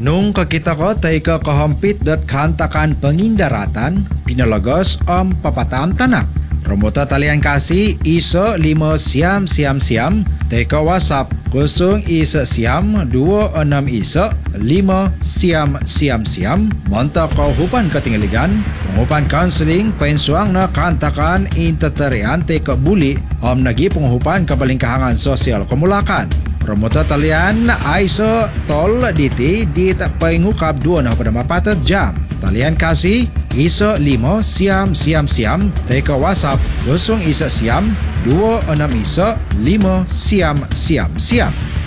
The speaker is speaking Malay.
Nung kakita ko tay ka kahampit dat kantakan pengindaratan, pinalagos papatam tanak. Romota talian kasih iso 5 siam tay ka WhatsApp 0 isa siam 26 isa 5 siam monta kau hupan ketinggaligan penghupan counseling pensuang na kantakan intetarian tay ka buli nagi penghupan kabalingkahangan sosial kumulakan. Promota talian aiso tol diti di pengukap 2 na pada mapatat jam. Talian kasih iso 5 siam tay ka WhatsApp 0 isa siam 26 isa 5 siam.